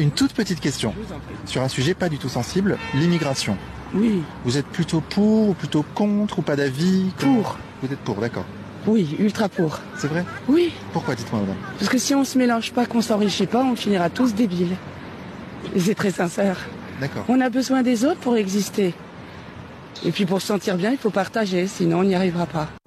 Une toute petite question sur un sujet pas du tout sensible, l'immigration. Oui. Vous êtes plutôt pour ou plutôt contre ou pas d'avis? Pour. Vous êtes pour, d'accord. Oui, ultra pour. C'est vrai? Oui. Pourquoi, dites-moi, madame? Parce que si on se mélange pas, qu'on s'enrichit pas, on finira tous débiles. Et c'est très sincère. D'accord. On a besoin des autres pour exister. Et puis pour se sentir bien, il faut partager, sinon on n'y arrivera pas.